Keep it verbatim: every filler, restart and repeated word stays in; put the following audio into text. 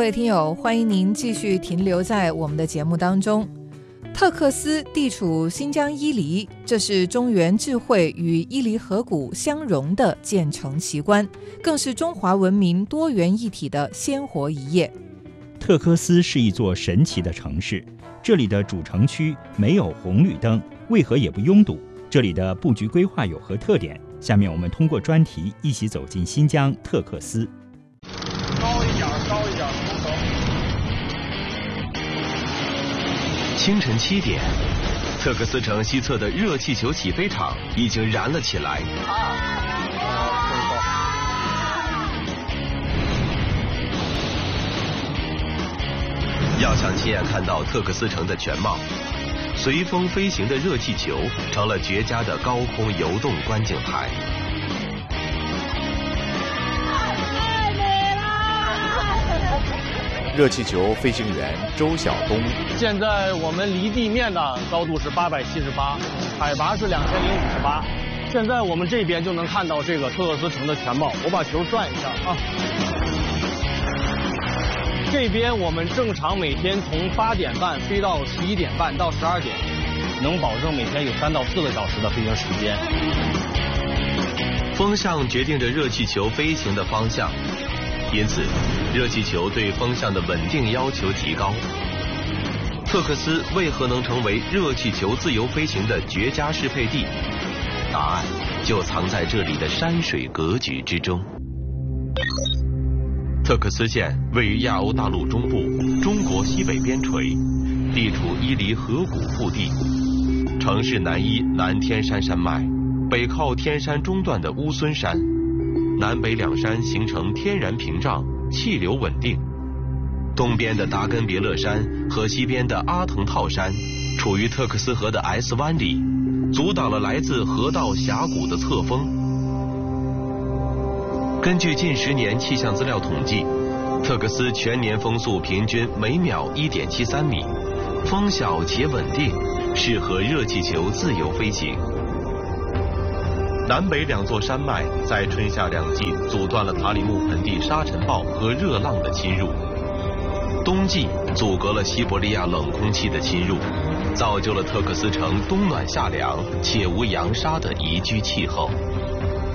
位听友，欢迎您继续停留在我们的节目当中。特克斯地处新疆伊犁，这是中原智慧与伊犁河谷相融的建成奇观，更是中华文明多元一体的鲜活一页。 特克斯是一座神奇的城市，这里的主城区没有红绿灯，为何也不拥堵？这里的布局规划有何特点？下面我们通过专题一起走进新疆特克斯。 高一点，高一点，从头。 清晨七点，特克斯城西侧的热气球起飞场已经燃了起来。要想亲眼看到特克斯城的全貌，随风飞行的热气球成了绝佳的高空游动观景台。 热气球飞行员周晓东， 现在我们离地面的高度是八百七十八，海拔是两千零五十八。现在我们这边就能看到这个特克斯城的全貌。我把球转一下啊。这边我们正常每天从八点半飞到十一点半到十二点，能保证每天有三到四个小时的飞行时间。 风向决定着热气球飞行的方向。因此，热气球对风向的稳定要求极高。特克斯为何能成为热气球自由飞行的绝佳适配地？答案就藏在这里的山水格局之中。特克斯县位于亚欧大陆中部，中国西北边陲，地处伊犁河谷腹地。城市南依南天山山脉，北靠天山中段的乌孙山。南北两山形成天然屏障，气流稳定。东边的达根别勒山和西边的阿腾套山处于特克斯河的 S 湾里，阻挡了来自河道峡谷的侧风。根据近十年气象资料统计，特克斯全年风速平均每秒 一点七三米，风小且稳定，适合热气球自由飞行。南北两座山脉在春夏两季阻断了塔里木盆地沙尘暴和热浪的侵入，冬季阻隔了西伯利亚冷空气的侵入，造就了特克斯城冬暖夏凉且无扬沙的宜居气候。